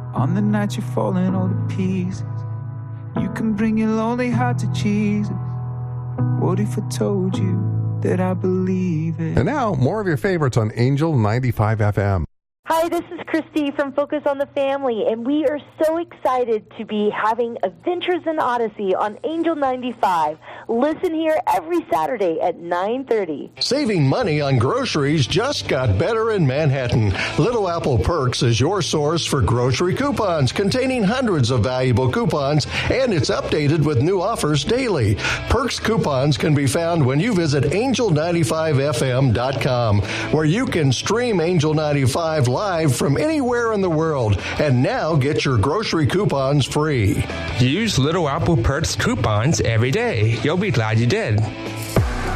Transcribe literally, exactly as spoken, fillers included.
On the night you're falling all to pieces, you can bring your lonely heart to Jesus. What if I told you that I believe it? And now, more of your favorites on Angel ninety-five F M. Hi, this is Christy from Focus on the Family, and we are so excited to be having Adventures in Odyssey on Angel ninety-five. Listen here every Saturday at nine thirty. Saving money on groceries just got better in Manhattan. Little Apple Perks is your source for grocery coupons containing hundreds of valuable coupons, and it's updated with new offers daily. Perks coupons can be found when you visit angel ninety-five f m dot com, where you can stream Angel ninety-five live from anywhere in the world, and now get your grocery coupons free. Use Little Apple Perks coupons every day. You'll be glad you did.